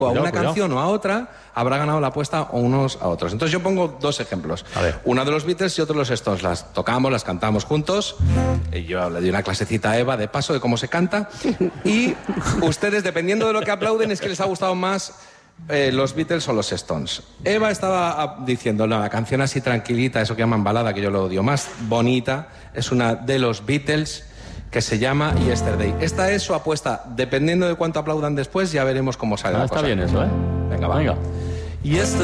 a una canción o a otra, habrá ganado la apuesta a unos a otros. Entonces yo pongo dos ejemplos. Una de los Beatles y otro de los Stones. Las tocamos, las cantamos juntos. Yo le di una clasecita a Eva de paso de cómo se canta. Y ustedes, dependiendo de lo que aplauden, es que les ha gustado más los Beatles o los Stones. Eva estaba diciendo, no, la canción así tranquilita, eso que llaman balada, que yo lo odio, más bonita, es una de los Beatles que se llama Yesterday. Esta es su apuesta. Dependiendo de cuánto aplaudan después, ya veremos cómo sale la cosa. Está bien eso, ¿eh? Venga, va. Venga. Yesterday.